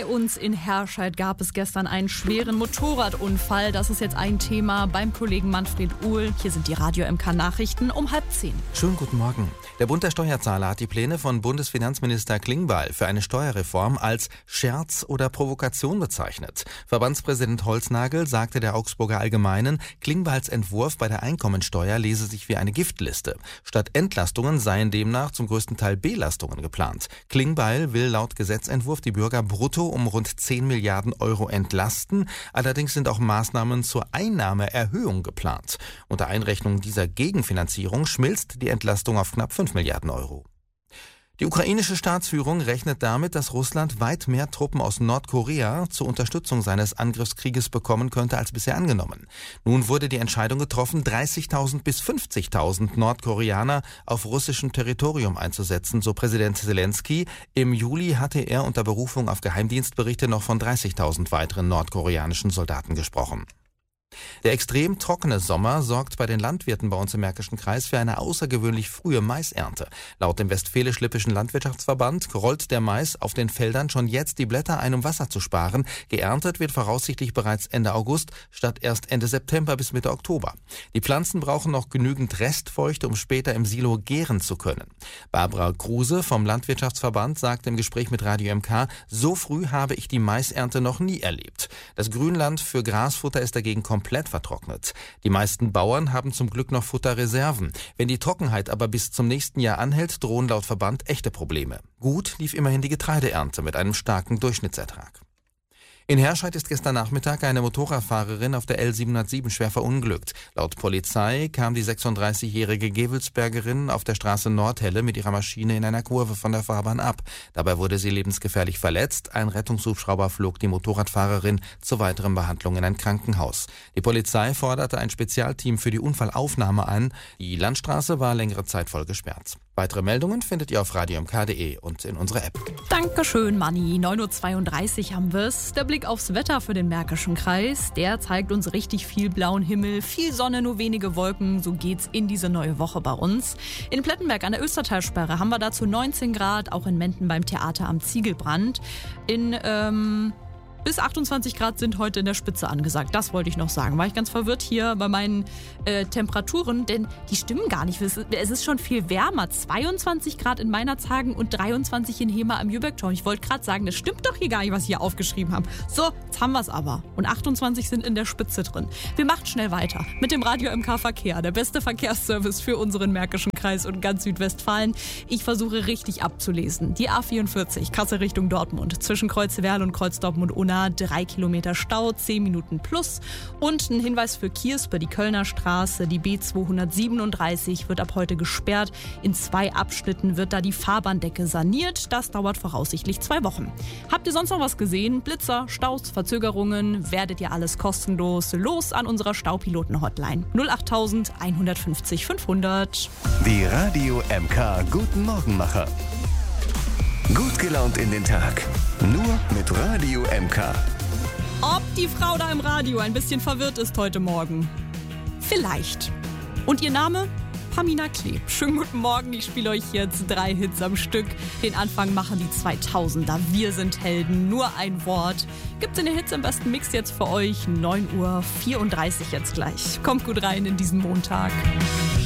Bei uns in Herscheid gab es gestern einen schweren Motorradunfall. Das ist jetzt ein Thema beim Kollegen Manfred Uhl. Hier sind die Radio MK Nachrichten um 9:30. Schönen guten Morgen. Der Bund der Steuerzahler hat die Pläne von Bundesfinanzminister Klingbeil für eine Steuerreform als Scherz oder Provokation bezeichnet. Verbandspräsident Holznagel sagte der Augsburger Allgemeinen, Klingbeils Entwurf bei der Einkommensteuer lese sich wie eine Giftliste. Statt Entlastungen seien demnach zum größten Teil Belastungen geplant. Klingbeil will laut Gesetzentwurf die Bürger brutto um rund 10 Milliarden Euro entlasten. Allerdings sind auch Maßnahmen zur Einnahmeerhöhung geplant. Unter Einrechnung dieser Gegenfinanzierung schmilzt die Entlastung auf knapp 5 Milliarden Euro. Die ukrainische Staatsführung rechnet damit, dass Russland weit mehr Truppen aus Nordkorea zur Unterstützung seines Angriffskrieges bekommen könnte als bisher angenommen. Nun wurde die Entscheidung getroffen, 30.000 bis 50.000 Nordkoreaner auf russischem Territorium einzusetzen, so Präsident Zelensky. Im Juli hatte er unter Berufung auf Geheimdienstberichte noch von 30.000 weiteren nordkoreanischen Soldaten gesprochen. Der extrem trockene Sommer sorgt bei den Landwirten bei uns im Märkischen Kreis für eine außergewöhnlich frühe Maisernte. Laut dem Westfälisch-Lippischen Landwirtschaftsverband rollt der Mais auf den Feldern schon jetzt die Blätter ein, um Wasser zu sparen. Geerntet wird voraussichtlich bereits Ende August statt erst Ende September bis Mitte Oktober. Die Pflanzen brauchen noch genügend Restfeuchte, um später im Silo gären zu können. Barbara Kruse vom Landwirtschaftsverband sagt im Gespräch mit Radio MK, so früh habe ich die Maisernte noch nie erlebt. Das Grünland für Grasfutter ist dagegen komplett vertrocknet. Die meisten Bauern haben zum Glück noch Futterreserven. Wenn die Trockenheit aber bis zum nächsten Jahr anhält, drohen laut Verband echte Probleme. Gut lief immerhin die Getreideernte mit einem starken Durchschnittsertrag. In Herscheid ist gestern Nachmittag eine Motorradfahrerin auf der L707 schwer verunglückt. Laut Polizei kam die 36-jährige Gewelsbergerin auf der Straße Nordhelle mit ihrer Maschine in einer Kurve von der Fahrbahn ab. Dabei wurde sie lebensgefährlich verletzt. Ein Rettungshubschrauber flog die Motorradfahrerin zur weiteren Behandlung in ein Krankenhaus. Die Polizei forderte ein Spezialteam für die Unfallaufnahme an. Die Landstraße war längere Zeit voll gesperrt. Weitere Meldungen findet ihr auf radiomk.de und in unserer App. Dankeschön, Manni. 9:32 Uhr haben wir's. Der Blick aufs Wetter für den Märkischen Kreis, der zeigt uns richtig viel blauen Himmel, viel Sonne, nur wenige Wolken. So geht's in diese neue Woche bei uns. In Plettenberg an der Östertalsperre haben wir dazu 19 Grad, auch in Menden beim Theater am Ziegelbrand. Bis 28 Grad sind heute in der Spitze angesagt. Das wollte ich noch sagen. War ich ganz verwirrt hier bei meinen Temperaturen, denn die stimmen gar nicht. Es ist schon viel wärmer. 22 Grad in Meinerzhagen und 23 in Hemer am Jübeckturm. Ich wollte gerade sagen, das stimmt doch hier gar nicht, was ich hier aufgeschrieben habe. So, jetzt haben wir es aber. Und 28 sind in der Spitze drin. Wir machen schnell weiter mit dem Radio MK Verkehr. Der beste Verkehrsservice für unseren Märkischen Kreis und ganz Südwestfalen. Ich versuche richtig abzulesen. Die A44, Kassel Richtung Dortmund. Zwischen Kreuzwerl und Kreuzdortmund-Unna 3 Kilometer Stau, 10 Minuten plus. Und ein Hinweis für Kierspe, die Kölner Straße, die B237 wird ab heute gesperrt. In 2 Abschnitten wird da die Fahrbahndecke saniert. Das dauert voraussichtlich 2 Wochen. Habt ihr sonst noch was gesehen? Blitzer, Staus, Verzögerungen? Werdet ihr alles kostenlos los an unserer Staupiloten-Hotline. 08000 150 500. Die Radio MK Guten Morgenmacher. Gut gelaunt in den Tag. Nur mit Radio MK. Ob die Frau da im Radio ein bisschen verwirrt ist heute Morgen? Vielleicht. Und ihr Name? Pamina Kleb. Schönen guten Morgen, ich spiele euch jetzt 3 Hits am Stück. Den Anfang machen die 2000er. Wir sind Helden, nur ein Wort. Gibt's in den Hits im besten Mix jetzt für euch. 9:34 Uhr jetzt gleich. Kommt gut rein in diesen Montag.